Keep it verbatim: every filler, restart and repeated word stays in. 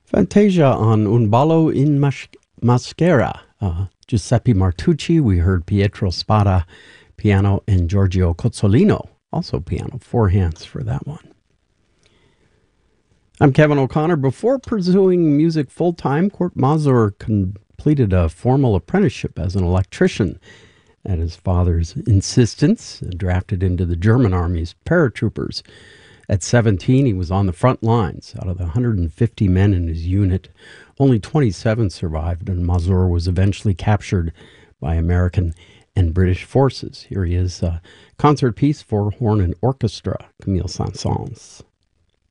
Fantasia on Un ballo in Mas- Maschera. Uh, Giuseppe Martucci, we heard Pietro Spada, piano, and Giorgio Cozzolino, also piano, four hands for that one. I'm Kevin O'Connor. Before pursuing music full-time, Kurt Masur completed a formal apprenticeship as an electrician at his father's insistence, drafted into the German Army's paratroopers. At seventeen, he was on the front lines. Out of the one hundred fifty men in his unit, only twenty-seven survived, and Masur was eventually captured by American and British forces. Here he is, a concert piece for horn and orchestra, Camille Saint-Saëns.